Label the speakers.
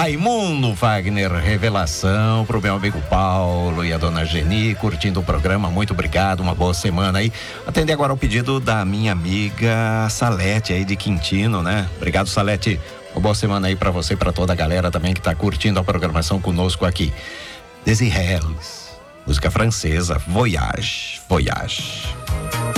Speaker 1: Raimundo Wagner, revelação pro meu amigo Paulo e a dona Geni, curtindo o programa, muito obrigado, uma boa semana aí. Atender agora o pedido da minha amiga Salete aí de Quintino, né? Obrigado, Salete, uma boa semana aí pra você e pra toda a galera também que tá curtindo a programação conosco aqui. Desirelles, música francesa, Voyage, Voyage.